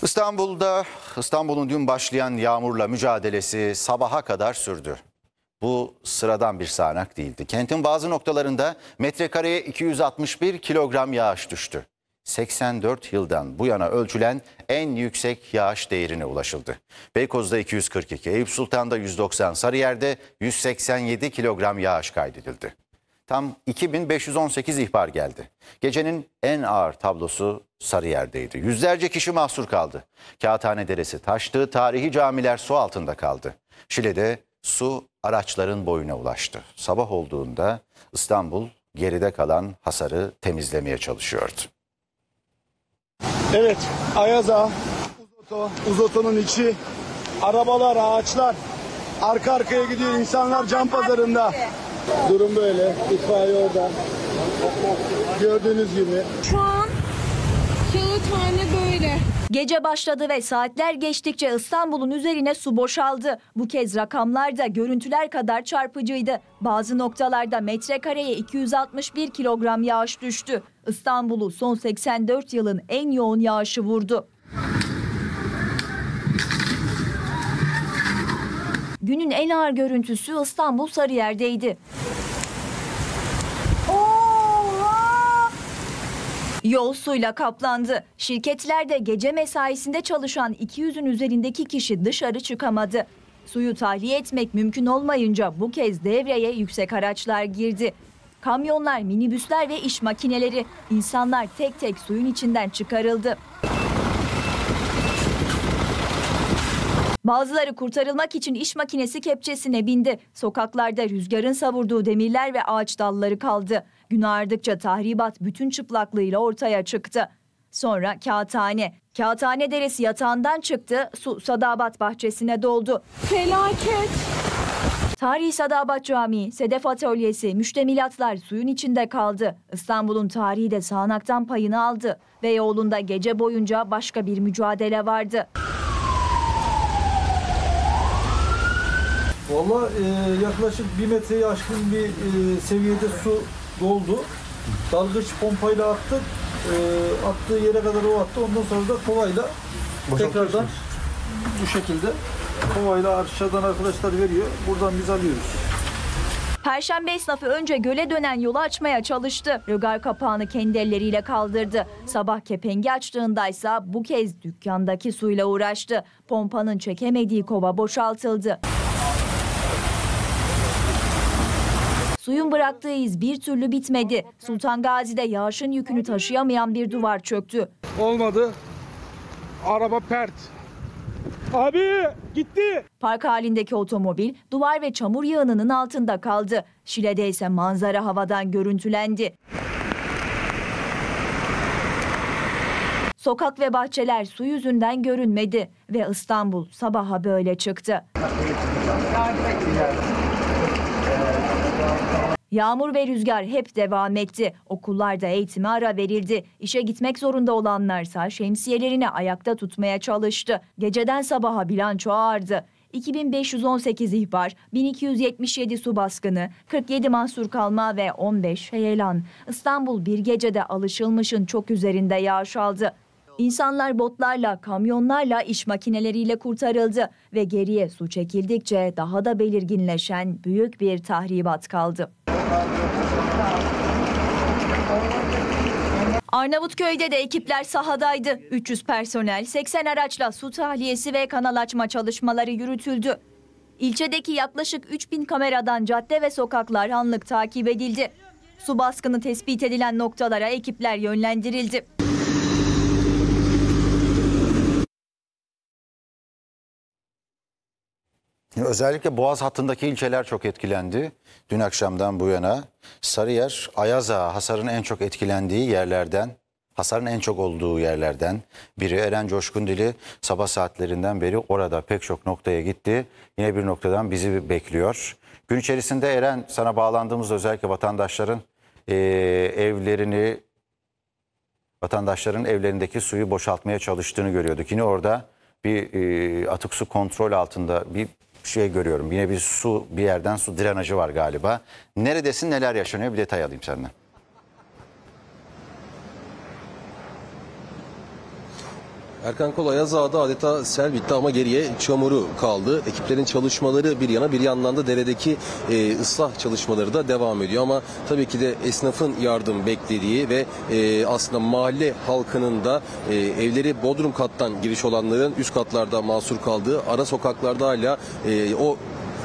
İstanbul'un dün başlayan yağmurla mücadelesi sabaha kadar sürdü. Bu sıradan bir sağanak değildi. Kentin bazı noktalarında metrekareye 261 kilogram yağış düştü. 84 yıldan bu yana ölçülen en yüksek yağış değerine ulaşıldı. Beykoz'da 242, Eyüp Sultan'da 190, Sarıyer'de 187 kilogram yağış kaydedildi. Tam 2518 ihbar geldi. Gecenin en ağır tablosu Sarıyer'deydi. Yüzlerce kişi mahsur kaldı. Kağıthane Deresi taştı, tarihi camiler su altında kaldı. Şile'de su araçların boyuna ulaştı. Sabah olduğunda İstanbul geride kalan hasarı temizlemeye çalışıyordu. Evet, Ayaz Ağa, Uzoto'nun içi, arabalar, ağaçlar arka arkaya gidiyor. İnsanlar can pazarında. Durum böyle. İtfaiye orada. Gördüğünüz gibi. Şu an Kağıthane böyle. Gece başladı ve saatler geçtikçe İstanbul'un üzerine su boşaldı. Bu kez rakamlar da görüntüler kadar çarpıcıydı. Bazı noktalarda metrekareye 261 kilogram yağış düştü. İstanbul'u son 84 yılın en yoğun yağışı vurdu. Günün en ağır görüntüsü İstanbul Sarıyer'deydi. Yol suyla kaplandı. Şirketlerde gece mesaisinde çalışan 200'ün üzerindeki kişi dışarı çıkamadı. Suyu tahliye etmek mümkün olmayınca bu kez devreye yüksek araçlar girdi. Kamyonlar, minibüsler ve iş makineleri, insanlar tek tek suyun içinden çıkarıldı. Bazıları kurtarılmak için iş makinesi kepçesine bindi. Sokaklarda rüzgarın savurduğu demirler ve ağaç dalları kaldı. Gün ağardıkça tahribat bütün çıplaklığıyla ortaya çıktı. Sonra Kağıthane. Kağıthane Deresi yatağından çıktı, su Sadabat bahçesine doldu. Felaket. Tarihi Sadabat Camii, Sedef Atölyesi, müştemilatlar suyun içinde kaldı. İstanbul'un tarihi de sağanaktan payını aldı. Beyoğlu'nda gece boyunca başka bir mücadele vardı. Vallahi yaklaşık 1 metreyi aşkın bir seviyede su doldu. Dalgıç pompayla attık. Attığı yere kadar o attı. Ondan sonra da kovayla tekrardan bu şekilde kovayla aşağıdan arkadaşlar veriyor. Buradan biz alıyoruz. Perşembe esnafı önce göle dönen yolu açmaya çalıştı. Rögar kapağını kendi elleriyle kaldırdı. Sabah kepengi açtığındaysa bu kez dükkandaki suyla uğraştı. Pompanın çekemediği kova boşaltıldı. Suyun bıraktığı iz bir türlü bitmedi. Sultan Gazi'de yağışın yükünü taşıyamayan bir duvar çöktü. Olmadı. Araba pert. Abi gitti. Park halindeki otomobil duvar ve çamur yığınının altında kaldı. Şile'de ise manzara havadan görüntülendi. Sokak ve bahçeler su yüzünden görünmedi ve İstanbul sabaha böyle çıktı. Yağmur ve rüzgar hep devam etti. Okullarda eğitime ara verildi. İşe gitmek zorunda olanlarsa şemsiyelerini ayakta tutmaya çalıştı. Geceden sabaha bilanço ağırdı. 2518 ihbar, 1277 su baskını, 47 mahsur kalma ve 15 heyelan. İstanbul bir gecede alışılmışın çok üzerinde yağış aldı. İnsanlar botlarla, kamyonlarla, iş makineleriyle kurtarıldı ve geriye su çekildikçe daha da belirginleşen büyük bir tahribat kaldı. Arnavutköy'de de ekipler sahadaydı. 300 personel, 80 araçla su tahliyesi ve kanal açma çalışmaları yürütüldü. İlçedeki yaklaşık 3000 kameradan cadde ve sokaklar anlık takip edildi. Su baskını tespit edilen noktalara ekipler yönlendirildi. Özellikle Boğaz hattındaki ilçeler çok etkilendi. Dün akşamdan bu yana Sarıyer, Ayaz Ağa hasarın en çok etkilendiği yerlerden, hasarın en çok olduğu yerlerden biri. Eren Coşkundili sabah saatlerinden beri orada pek çok noktaya gitti. Yine bir noktadan bizi bekliyor. Gün içerisinde Eren, sana bağlandığımızda özellikle vatandaşların vatandaşların evlerindeki suyu boşaltmaya çalıştığını görüyorduk. Yine orada bir atık su kontrol altında bir şey görüyorum. Yine bir yerden su drenajı var galiba. Neredesin, neler yaşanıyor, bir detay alayım senden. Erkan Kol, Ayazağa'da adeta sel bitti ama geriye çamuru kaldı. Ekiplerin çalışmaları bir yana, bir yandan da deredeki ıslah çalışmaları da devam ediyor. Ama tabii ki de esnafın yardım beklediği ve aslında mahalle halkının da evleri bodrum kattan giriş olanların üst katlarda mahsur kaldığı, ara sokaklarda hala o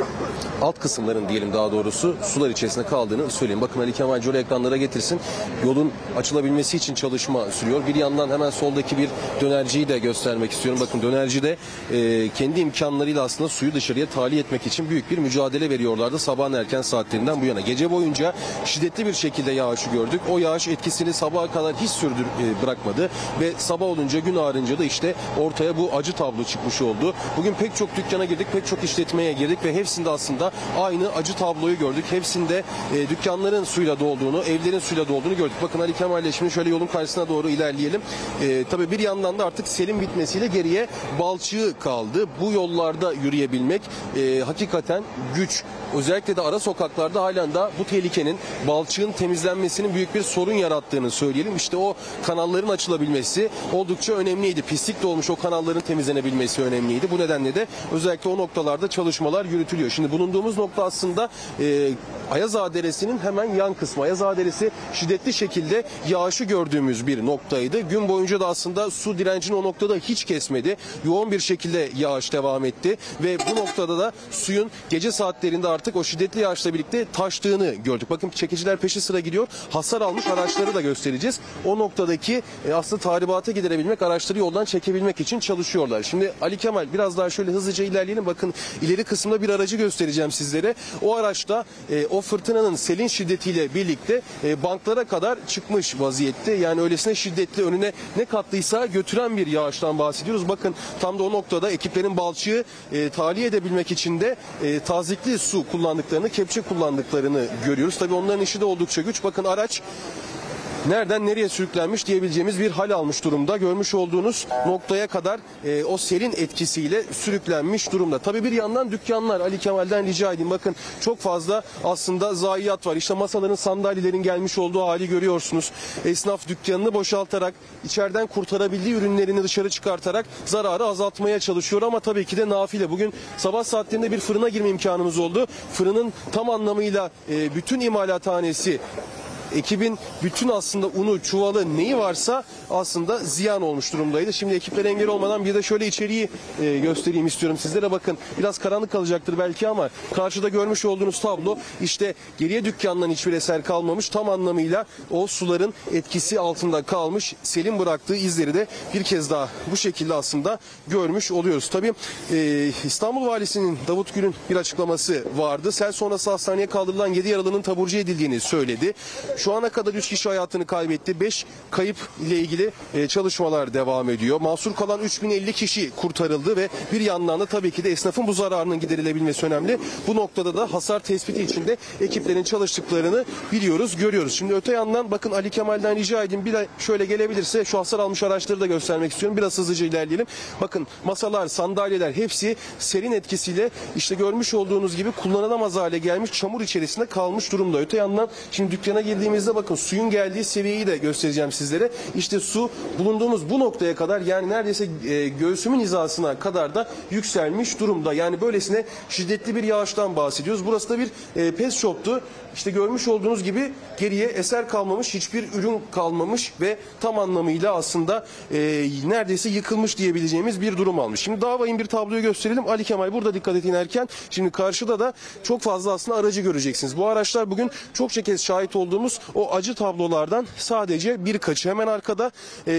alt kısımların diyelim daha doğrusu sular içerisinde kaldığını söyleyeyim. Bakın Ali Kemal Cöre ekranlara getirsin. Yolun açılabilmesi için çalışma sürüyor. Bir yandan hemen soldaki bir dönerciyi de göstermek istiyorum. Bakın dönerci de kendi imkanlarıyla aslında suyu dışarıya tahliye etmek için büyük bir mücadele veriyorlardı sabahın erken saatlerinden bu yana. Gece boyunca şiddetli bir şekilde yağışı gördük. O yağış etkisini sabaha kadar hiç bırakmadı ve sabah olunca, gün ağarınca da işte ortaya bu acı tablo çıkmış oldu. Bugün pek çok dükkana girdik, pek çok işletmeye girdik ve hepsinde aslında aynı acı tabloyu gördük. Hepsinde dükkanların suyla dolduğunu, evlerin suyla dolduğunu gördük. Bakın Ali Kemal'le şimdi şöyle yolun karşısına doğru ilerleyelim. Tabii bir yandan da artık selin bitmesiyle geriye balçığı kaldı. Bu yollarda yürüyebilmek hakikaten güç. Özellikle de ara sokaklarda halen de bu tehlikenin, balçığın temizlenmesinin büyük bir sorun yarattığını söyleyelim. İşte o kanalların açılabilmesi oldukça önemliydi. Pislik dolmuş o kanalların temizlenebilmesi önemliydi. Bu nedenle de özellikle o noktalarda çalışmalar yürütülüyor. Şimdi bulunduğumuz nokta aslında Ayazağa Deresi'nin hemen yan kısmı. Ayazağa Deresi şiddetli şekilde yağışı gördüğümüz bir noktaydı. Gün boyunca da aslında su direncini o noktada hiç kesmedi. Yoğun bir şekilde yağış devam etti ve bu noktada da suyun gece saatlerinde artık o şiddetli yağışla birlikte taştığını gördük. Bakın çekiciler peşi sıra gidiyor. Hasar almış araçları da göstereceğiz. O noktadaki aslında tahribatı giderebilmek, araçları yoldan çekebilmek için çalışıyorlar. Şimdi Ali Kemal biraz daha şöyle hızlıca ilerleyelim. Bakın ileri kısımda bir aracı göstereceğim sizlere. O araçta o fırtınanın, selin şiddetiyle birlikte banklara kadar çıkmış vaziyette. Yani öylesine şiddetli, önüne ne kattıysa götüren bir yağıştan bahsediyoruz. Bakın tam da o noktada ekiplerin balçığı tahliye edebilmek için de tazikli su kullandıklarını, kepçe kullandıklarını görüyoruz. Tabii onların işi de oldukça güç. Bakın araç nereden nereye sürüklenmiş diyebileceğimiz bir hal almış durumda. Görmüş olduğunuz noktaya kadar o selin etkisiyle sürüklenmiş durumda. Tabii bir yandan dükkanlar, Ali Kemal'den rica edeyim. Bakın çok fazla aslında zayiat var. İşte masaların, sandalyelerin gelmiş olduğu hali görüyorsunuz. Esnaf dükkanını boşaltarak, içeriden kurtarabildiği ürünlerini dışarı çıkartarak zararı azaltmaya çalışıyor ama tabii ki de nafile. Bugün sabah saatlerinde bir fırına girme imkanımız oldu. Fırının tam anlamıyla bütün imalathanesi, ekibin bütün aslında unu, çuvalı neyi varsa aslında ziyan olmuş durumdaydı. Şimdi ekipler engel olmadan bir de şöyle içeriği göstereyim istiyorum sizlere. Bakın biraz karanlık kalacaktır belki ama karşıda görmüş olduğunuz tablo işte geriye dükkandan hiçbir eser kalmamış. Tam anlamıyla o suların etkisi altında kalmış. Selin bıraktığı izleri de bir kez daha bu şekilde aslında görmüş oluyoruz. Tabii İstanbul Valisi'nin Davut Gül'ün bir açıklaması vardı. Sel sonrası hastaneye kaldırılan 7 yaralının taburcu edildiğini söyledi. Şu ana kadar 3 kişi hayatını kaybetti. 5 kayıp ile ilgili çalışmalar devam ediyor. Mahsur kalan 3050 kişi kurtarıldı ve bir yandan da tabii ki de esnafın bu zararının giderilebilmesi önemli. Bu noktada da hasar tespiti için de ekiplerin çalıştıklarını biliyoruz, görüyoruz. Şimdi öte yandan bakın Ali Kemal'den rica edeyim bir de şöyle gelebilirse şu hasar almış araçları da göstermek istiyorum. Biraz hızlıca ilerleyelim. Bakın masalar, sandalyeler hepsi selin etkisiyle işte görmüş olduğunuz gibi kullanılamaz hale gelmiş, çamur içerisinde kalmış durumda. Öte yandan şimdi dükkana girdiğimizde bakın suyun geldiği seviyeyi de göstereceğim sizlere. İşte su bulunduğumuz bu noktaya kadar yani neredeyse göğsümün hizasına kadar da yükselmiş durumda. Yani böylesine şiddetli bir yağıştan bahsediyoruz. Burası da bir pet shop'tu. İşte görmüş olduğunuz gibi geriye eser kalmamış, hiçbir ürün kalmamış ve tam anlamıyla aslında neredeyse yıkılmış diyebileceğimiz bir durum almış. Şimdi daha vahim bir tabloyu gösterelim. Ali Kemal burada dikkat edin inerken. Şimdi karşıda da çok fazla aslında aracı göreceksiniz. Bu araçlar bugün çokça kez şahit olduğumuz o acı tablolardan sadece birkaçı. Hemen arkada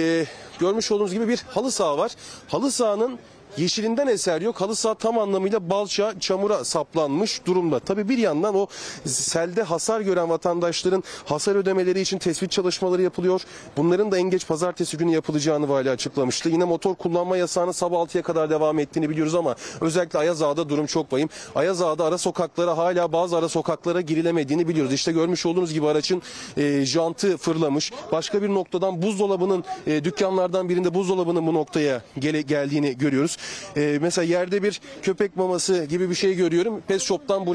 görmüş olduğunuz gibi bir halı saha var. Halı sahanın yeşilinden eser yok. Halı saha tam anlamıyla balçağa, çamura saplanmış durumda. Tabii bir yandan o selde hasar gören vatandaşların hasar ödemeleri için tespit çalışmaları yapılıyor. Bunların da en geç pazartesi günü yapılacağını vali açıklamıştı. Yine motor kullanma yasağının sabah 6'ya kadar devam ettiğini biliyoruz ama özellikle Ayazağa'da durum çok vahim. Ayazağa'da ara sokaklara hala bazı ara sokaklara girilemediğini biliyoruz. İşte görmüş olduğunuz gibi aracın jantı fırlamış. Başka bir noktadan buzdolabının dükkanlardan birinde buzdolabının bu noktaya geldiğini görüyoruz. Mesela yerde bir köpek maması gibi bir şey görüyorum. Pet Shop'tan buraya